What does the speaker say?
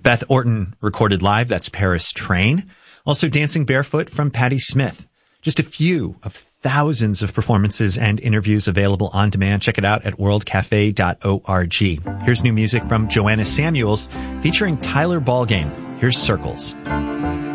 Beth Orton recorded live. That's Paris Train. Also Dancing Barefoot from Patti Smith. Just a few of thousands of performances and interviews available on demand. Check it out at worldcafe.org. Here's new music from Joanna Samuels featuring Tyler Ballgame. Here's Circles.